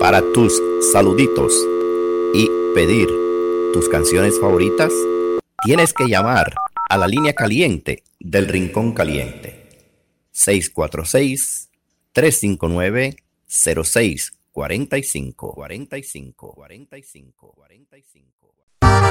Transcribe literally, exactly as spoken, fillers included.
Para tus saluditos y pedir tus canciones favoritas, tienes que llamar a la línea caliente del Rincón Caliente. seis cuatro seis, tres cinco nueve, cero seis cuatro cinco, cuarenta y cinco, cuarenta y cinco, cuarenta y cinco.